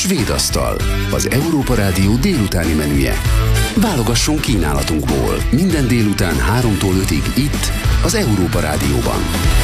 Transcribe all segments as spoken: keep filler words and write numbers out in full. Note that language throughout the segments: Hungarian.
Svéd asztal, az Európa Rádió délutáni menüje. Válogassunk kínálatunkból. Minden délután háromtól ötig itt, az Európa Rádióban.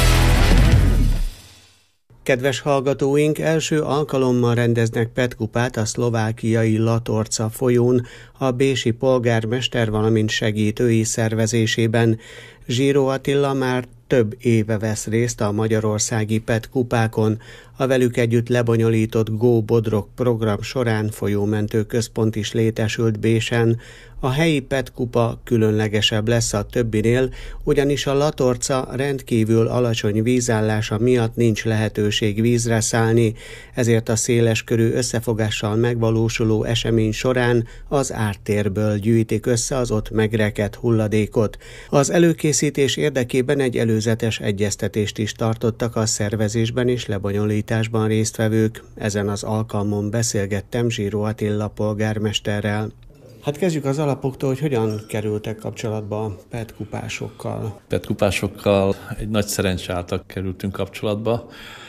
Kedves hallgatóink, első alkalommal rendeznek petkupát a szlovákiai Latorca folyón a bécsi polgármester, valamint segítői szervezésében. Zsíró Attila már több éve vesz részt a magyarországi petkupákon. A velük együtt lebonyolított Go Bodrog program során folyómentő központ is létesült Bécsen. A helyi petkupa különlegesebb lesz a többinél, ugyanis a Latorca rendkívül alacsony vízállása miatt nincs lehetőség vízre szállni, ezért a széleskörű összefogással megvalósuló esemény során az ártérből gyűjtik össze az ott megrekedt hulladékot. Az előkészítés érdekében egy előzetes egyeztetést is tartottak a szervezésben és lebonyolításban résztvevők. Ezen az alkalmon beszélgettem Zsíró Attila polgármesterrel. Hát kezdjük az alapoktól, hogy hogyan kerültek kapcsolatba a petkupásokkal. Petkupásokkal egy nagy szerencse által kerültünk kapcsolatba,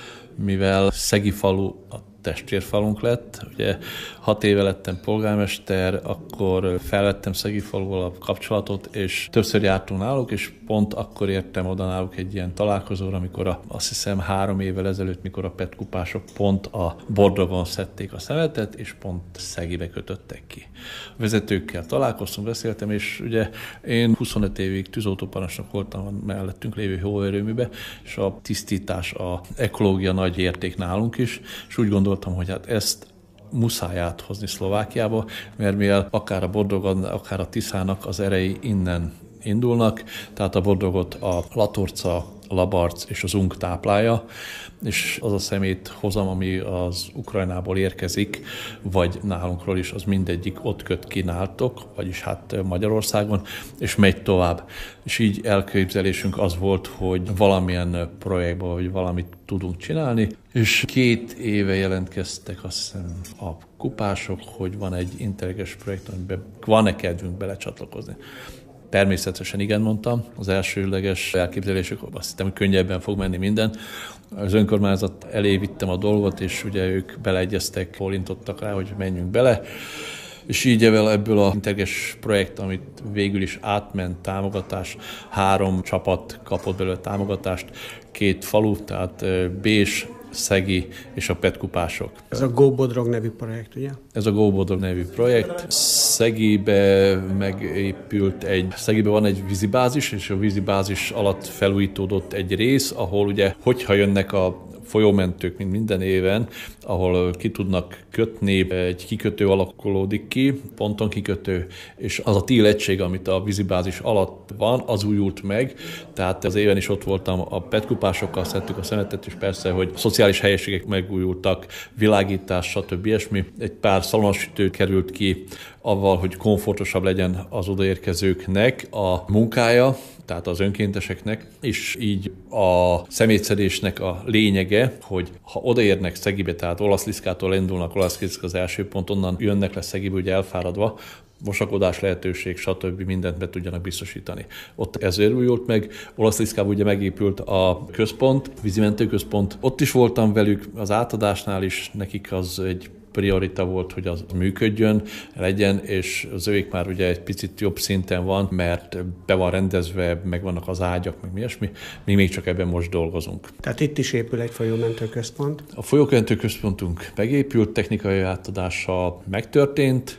mivel Szegi falu a testvérfalunk lett. Ugye hat éve lettem polgármester, akkor felvettem Szegi faluval a kapcsolatot, és többször jártunk náluk, és pont akkor értem oda náluk egy ilyen találkozóra, amikor a, azt hiszem három évvel ezelőtt, mikor a petkupások pont a Bodrogon szedték a szemetet, és pont Szegibe kötöttek ki. A vezetőkkel találkoztunk, beszéltem, és ugye én huszonöt évig tűzoltóparancsnok voltam mellettünk lévő hóerőműbe, és a tisztítás, a ekológia nagy érték nálunk is, és úgy gondoltam, hogy hát ezt muszáj áthozni Szlovákiába, mert mivel akár a Bodrogon, akár a Tiszának az erei innen indulnak, tehát a Bodrogot a Latorca, a Labarc és az Ung táplálja, és az a szemét hozam, ami az Ukrajnából érkezik, vagy nálunkról is, az mindegyik ott köt ki náltok, vagyis hát Magyarországon, és megy tovább. És így elképzelésünk az volt, hogy valamilyen projektben, vagy valamit tudunk csinálni, és két éve jelentkeztek azt hiszem a kupások, hogy van egy interreges projekt, amiben van-e kedvünk belecsatlakozni. Természetesen igen, mondtam. Az elsőleges elképzelésük, azt hittem, hogy könnyebben fog menni minden. Az önkormányzat elé vittem a dolgot, és ugye ők beleegyeztek, fordítottak rá, hogy menjünk bele. És így ebből az interreges projekt, amit végül is átment támogatás, három csapat kapott belőle támogatást, két falu, tehát Bés, Szegi és a petkupások. Ez a Go Bodrog nevű projekt, ugye? Ez a Go Bodrog nevű projekt. Szegibe megépült egy, Szegibe van egy vízibázis, és a vízibázis alatt felújítódott egy rész, ahol ugye, hogyha jönnek a folyómentők, mint minden éven, ahol ki tudnak kötni, egy kikötő alakulódik ki, ponton kikötő, és az a tél egység, amit a vízibázis alatt van, az újult meg, tehát az éven is ott voltam, a petkupásokkal szedtük a szemetet, és persze, hogy szociális helyiségek megújultak, világítás, stb. Ilyesmi. Egy pár szalonosütő került ki avval, hogy komfortosabb legyen az odaérkezőknek a munkája, tehát az önkénteseknek, és így a szemétszedésnek a lényege, hogy ha odaérnek Szegibe, tehát Olaszliszkától indulnak, Olaszliszka az első pont, onnan jönnek le Szegibe, ugye elfáradva, mosakodás lehetőség, stb. Mindent be tudjanak biztosítani. Ott ezért újult meg. Olaszliszkában ugye megépült a központ, vízimentőközpont. Ott is voltam velük, az átadásnál is nekik az egy priorita volt, hogy az működjön, legyen, és az ők már ugye egy picit jobb szinten van, mert be van rendezve, meg vannak az ágyak, meg ilyesmi. Mi még csak ebben most dolgozunk. Tehát itt is épül egy folyómentőközpont? A folyómentőközpontunk megépült, technikai átadása megtörtént,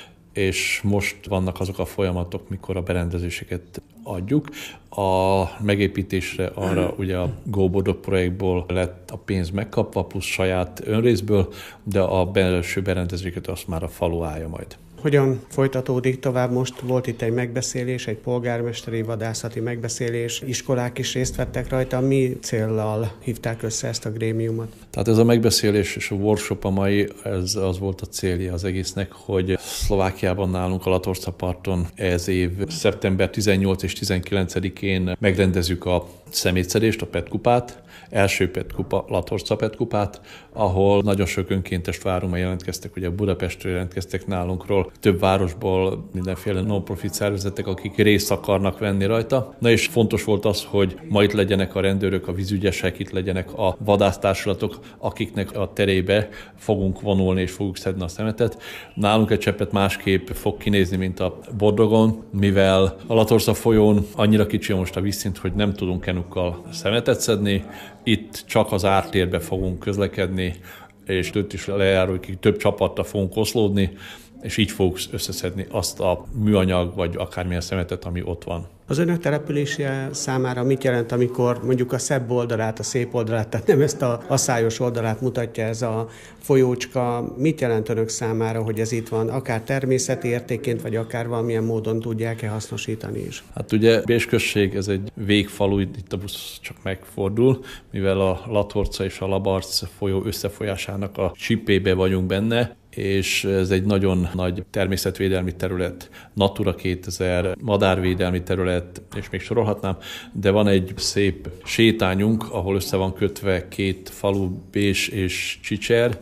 és most vannak azok a folyamatok, mikor a berendezéseket adjuk. A megépítésre arra ugye a Go Bodrog projektból lett a pénz megkapva, plusz saját önrészből, de a belső berendezéseket azt már a falu állja majd. Hogyan folytatódik tovább? Most volt itt egy megbeszélés, egy polgármesteri vadászati megbeszélés, iskolák is részt vettek rajta. Mi céllal hívták össze ezt a grémiumot? Tehát ez a megbeszélés és a workshop a mai, ez az volt a célja az egésznek, hogy Szlovákiában nálunk a Latorca parton ez év szeptember tizennyolcadikán és tizenkilencedikén megrendezzük a szemétszedést, a petkupát, első petkupa, Latorca petkupát, ahol nagyon sok önkéntest várunk, jelentkeztek, ugye Budapestről jelentkeztek nálunkról, több városból mindenféle non-profit szervezetek, akik részt akarnak venni rajta. Na és fontos volt az, hogy ma itt legyenek a rendőrök, a vízügyesek, itt legyenek a vadásztársulatok, akiknek a terébe fogunk vonulni és fogjuk szedni a szemetet. Nálunk egy cseppet másképp fog kinézni, mint a Bordogon, mivel a Latorca folyón annyira kicsi most a vízszint, hogy nem tudunk kenukkal szemetet szedni. Itt csak az ártérbe fogunk közlekedni, és ott is lejáruljuk, több csapattal fogunk oszlódni, és így fogjuk összeszedni azt a műanyag, vagy akármilyen szemetet, ami ott van. Az önök települése számára mit jelent, amikor mondjuk a szebb oldalát, a szép oldalát, tehát nem ezt a asszályos oldalát mutatja ez a folyócska, mit jelent önök számára, hogy ez itt van, akár természeti értékként, vagy akár valamilyen módon tudják-e hasznosítani is? Hát ugye Bés község, ez egy végfalu, itt a busz csak megfordul, mivel a Latorca és a Labarc folyó összefolyásának a csipébe vagyunk benne, és ez egy nagyon nagy természetvédelmi terület, Natura kétezer, madárvédelmi terület, és még sorolhatnám, de van egy szép sétányunk, ahol össze van kötve két falu, Bés és Csicser,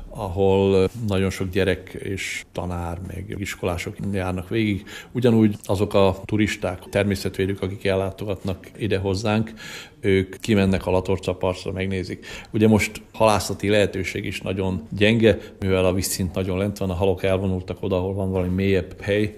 ahol nagyon sok gyerek és tanár, meg iskolások járnak végig. Ugyanúgy azok a turisták, természetvédők, akik ellátogatnak ide hozzánk, ők kimennek a Latorca partra, megnézik. Ugye most halászati lehetőség is nagyon gyenge, mivel a vízszint nagyon lent van, a halok elvonultak oda, ahol van valami mélyebb hely,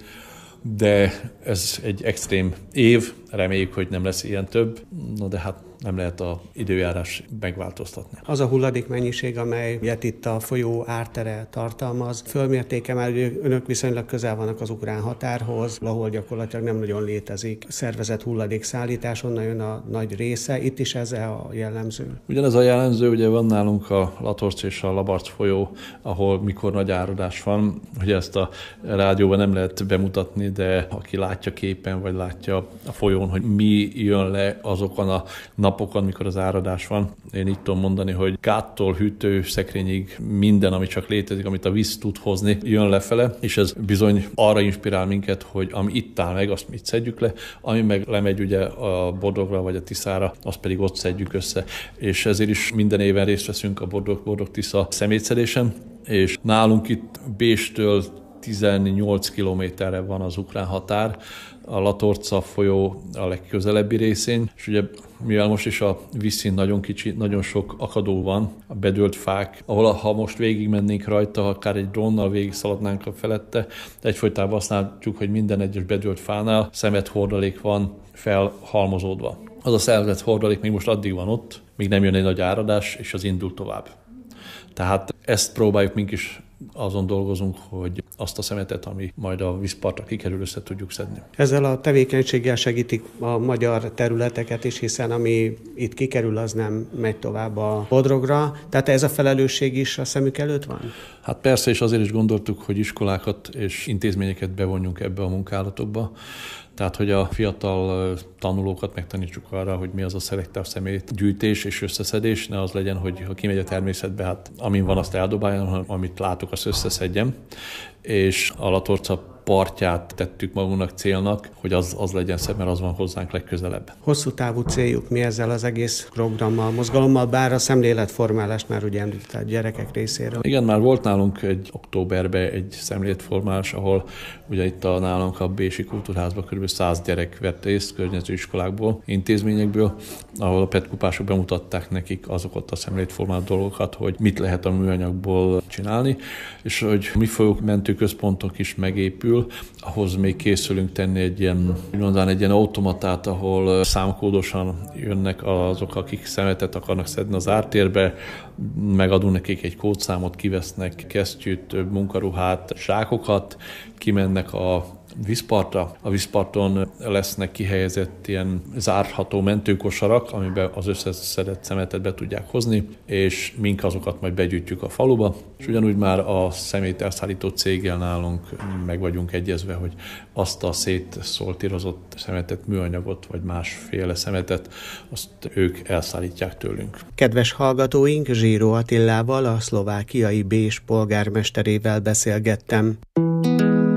de ez egy extrém év, reméljük, hogy nem lesz ilyen több, no de hát nem lehet az időjárás megváltoztatni. Az a hulladék mennyiség, amelyet itt a folyó ártere tartalmaz, fölmérték már, hogy önök viszonylag közel vannak az ukrán határhoz, ahol gyakorlatilag nem nagyon létezik szervezett hulladékszállítás, onnan jön a nagy része, itt is ez a jellemző. Ugyanez a jellemző, ugye van nálunk a Latorc és a Labarc folyó, ahol mikor nagy áradás van, ugye ezt a rádióban nem lehet bemutatni, de aki látja képen, vagy látja a folyón, hogy mi jön le azokon a napokon, mikor az áradás van. Én így tudom mondani, hogy gáttól hűtő szekrényig minden, ami csak létezik, amit a víz tud hozni, jön lefele, és ez bizony arra inspirál minket, hogy ami itt áll meg, azt mit szedjük le, ami meg lemegy ugye a Bordogra vagy a Tiszára, azt pedig ott szedjük össze. És ezért is minden éven részt veszünk a Bordog-Bordog-Tisza szemétszedésen, és nálunk itt Béstől tizennyolc kilométerre van az ukrán határ, a Latorca folyó a legközelebbi részén, és ugye mivel most is a vízszint nagyon kicsi, nagyon sok akadó van, a bedőlt fák, ahol ha most végigmennénk rajta, akár egy drónnal végig szaladnánk a felette, de egyfolytában azt látjuk, hogy minden egyes bedőlt fánál szemethordalék van felhalmozódva. Az a szemethordalék még most addig van ott, míg nem jön egy nagy áradás, és az indul tovább. Tehát ezt próbáljuk mink is, azon dolgozunk, hogy azt a szemetet, ami majd a vízpartra kikerül, össze tudjuk szedni. Ezzel a tevékenységgel segítik a magyar területeket is, hiszen ami itt kikerül, az nem megy tovább a Bodrogra. Tehát ez a felelősség is a szemük előtt van? Hát persze, és azért is gondoltuk, hogy iskolákat és intézményeket bevonjunk ebbe a munkálatokba. Tehát, hogy a fiatal tanulókat megtanítsuk arra, hogy mi az a szelektív szemétgyűjtés és összeszedés, ne az legyen, hogy ha kimegy a természetbe, hát amin van, azt eldobáljam, hanem amit látok, azt összeszedjem. És a Latorca partját tettük magunknak célnak, hogy az, az legyen szebb, mert az van hozzánk legközelebb. Hosszú távú céljuk mi ezzel az egész programmal, mozgalommal, bár a szemléletformálást már ugye említett a gyerekek részéről. Igen, már volt nálunk egy októberben egy szemléletformálás, ahol ugye itt a nálunk a Bési Kultúrházban kb. száz gyerek vett részt környező iskolákból, intézményekből, ahol a petkupások bemutatták nekik azokat a szemléletformált dolgokat, hogy mit lehet a műanyagból csinálni, és hogy mi folyók mentőközpontok is megépül, ahhoz még készülünk tenni egy ilyen, mondani, egy ilyen automatát, ahol számkódosan jönnek azok, akik szemetet akarnak szedni az ártérbe, megadunk nekik egy kódszámot, kivesznek kesztyűt, munkaruhát, zsákokat, kimennek a vízpartra. A vízparton lesznek kihelyezett ilyen zárható mentőkosarak, amiben az összeszedett szemetet be tudják hozni, és mink azokat majd begyűjtjük a faluba. És ugyanúgy már a szemét elszállító céggel nálunk meg vagyunk egyezve, hogy azt a szétszoltírozott szemetet, műanyagot, vagy másféle szemetet, azt ők elszállítják tőlünk. Kedves hallgatóink, Zsíró Attilával, a szlovákiai Bés polgármesterével beszélgettem.